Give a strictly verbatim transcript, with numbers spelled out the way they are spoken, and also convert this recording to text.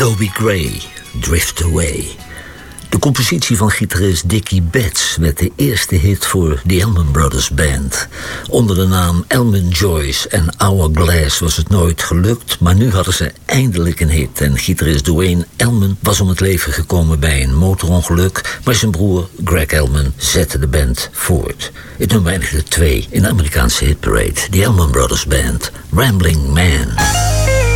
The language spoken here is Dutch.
Toby Gray, Drift Away. De compositie van gitarist Dickie Betts werd de eerste hit voor de Allman Brothers Band. Onder de naam Elman Joyce en Hourglass was het nooit gelukt, maar nu hadden ze eindelijk een hit. En gitarist Duane Allman was om het leven gekomen bij een motorongeluk, maar zijn broer Greg Allman zette de band voort. Het nummer eindigde twee in de Amerikaanse hitparade. De Allman Brothers Band, Rambling Man.